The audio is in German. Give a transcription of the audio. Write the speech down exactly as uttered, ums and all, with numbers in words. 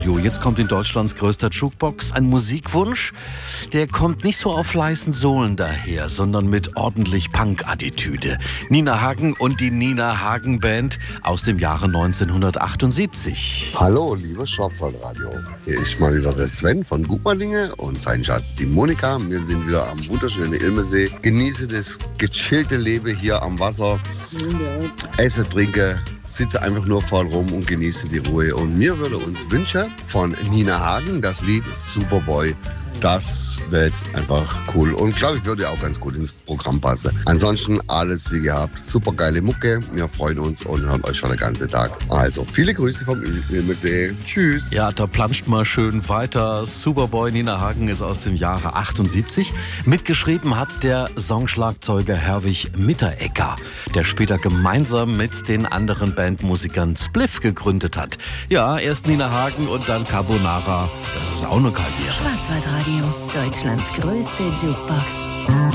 Jo, jetzt kommt in Deutschlands größter Jukebox ein Musikwunsch, der kommt nicht so auf leisen Sohlen daher, sondern mit ordentlich Punk-Attitüde. Nina Hagen und die Nina Hagen Band aus dem Jahre neunzehnhundertachtundsiebzig. Hallo, liebes Schwarzwaldradio. Hier ist mal wieder der Sven von Gutmalinge und sein Schatz, die Monika. Wir sind wieder am wunderschönen Ilmesee. Genieße das gechillte Leben hier am Wasser. Esse, trinke, sitze einfach nur voll rum und genieße die Ruhe. Und mir würde uns wünschen von Nina Hagen das Lied Superboy. Das wäre jetzt einfach cool und glaube ich würde auch ganz gut ins Programm passen. Ansonsten alles wie gehabt. Super geile Mucke. Wir freuen uns und hören euch schon den ganzen Tag. Also viele Grüße vom Ilmesee. Tschüss. Ja, da planscht mal schön weiter. Superboy Nina Hagen ist aus dem Jahre achtundsiebzig. Mitgeschrieben hat der Songschlagzeuger Herwig Mitteregger, der später gemeinsam mit den anderen Bandmusikern Spliff gegründet hat. Ja, erst Nina Hagen und dann Carbonara. Das ist auch eine Karriere. Schwarzwaldradio, Deutschlands größte Jukebox.